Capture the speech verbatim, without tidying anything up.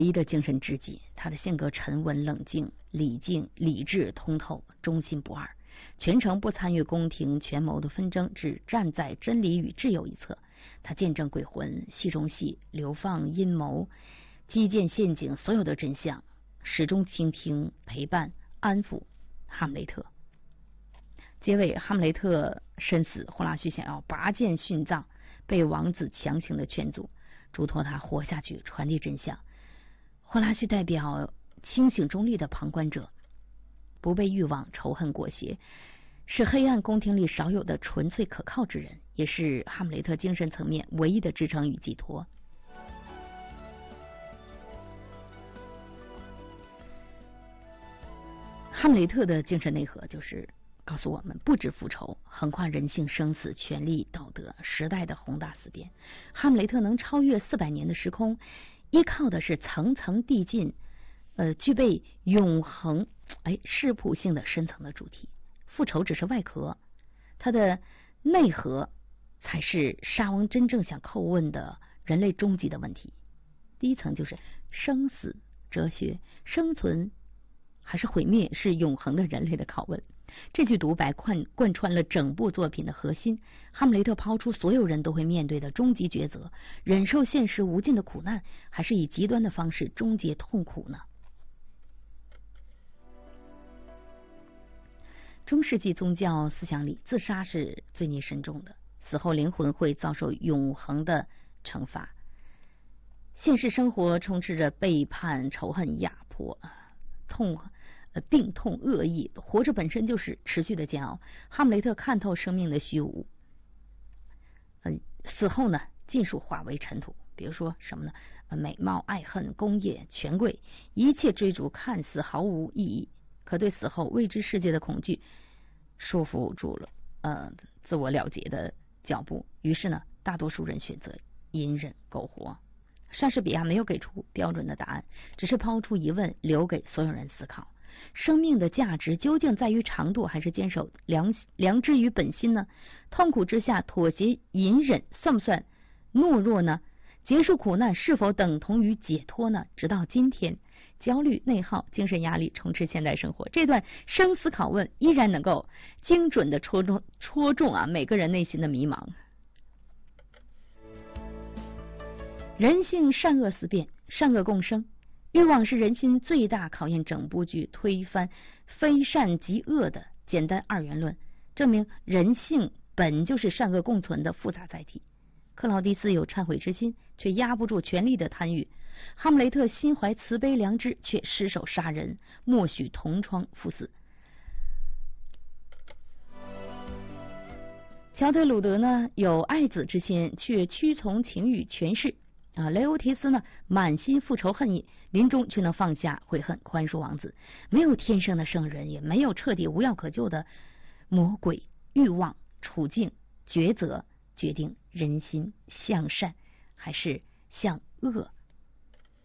一的精神知己。他的性格沉稳冷静，理静理智通透，忠心不二，全程不参与宫廷权谋的纷争，只站在真理与挚友一侧。他见证鬼魂、戏中戏、流放阴谋、基建陷阱所有的真相，始终倾听、陪伴、安抚哈姆雷特。结尾，哈姆雷特身死，霍拉须想要拔剑殉葬，被王子强行的劝阻，嘱托他活下去，传递真相。霍拉须代表清醒中立的旁观者，不被欲望仇恨裹挟，是黑暗宫廷里少有的纯粹可靠之人，也是哈姆雷特精神层面唯一的支撑与寄托。哈姆雷特的精神内核就是告诉我们，不止复仇，横跨人性、生死、权力、道德、时代的宏大思辨。哈姆雷特能超越四百年的时空，依靠的是层层递进，呃，具备永恒、哎，世谱性的深层的主题。复仇只是外壳，它的内核才是沙翁真正想叩问的人类终极的问题。第一层就是生死哲学，生存还是毁灭，是永恒的人类的拷问。这句独白贯贯穿了整部作品的核心。哈姆雷特抛出所有人都会面对的终极抉择：忍受现实无尽的苦难，还是以极端的方式终结痛苦呢？中世纪宗教思想里，自杀是罪孽深重的，死后灵魂会遭受永恒的惩罚。现实生活充斥着背叛、仇恨、压迫、痛。呃，病痛、恶意，活着本身就是持续的煎熬。哈姆雷特看透生命的虚无，呃，死后呢，尽数化为尘土。比如说什么呢？呃，美貌、爱恨、工业、权贵，一切追逐看似毫无意义，可对死后未知世界的恐惧束缚住了呃自我了结的脚步。于是呢，大多数人选择隐忍苟活。莎士比亚没有给出标准的答案，只是抛出疑问，留给所有人思考。生命的价值究竟在于长度，还是坚守良良知与本心呢？痛苦之下妥协隐忍，算不算懦弱呢？结束苦难是否等同于解脱呢？直到今天，焦虑、内耗、精神压力充斥现代生活，这段生死拷问依然能够精准的戳中戳中啊每个人内心的迷茫。人性善恶思辨，善恶共生。欲望是人心最大考验整部剧推翻非善即恶的简单二元论，证明人性本就是善恶共存的复杂载体。克劳迪斯有忏悔之心，却压不住权力的贪欲；哈姆雷特心怀慈悲良知，却失手杀人，默许同窗赴死。乔德鲁德呢，有爱子之心，却屈从情欲权势。啊，雷欧提斯呢，满心复仇恨意，临终却能放下悔恨，宽恕王子。没有天生的圣人，也没有彻底无药可救的魔鬼。欲望、处境、抉择决定人心向善还是向恶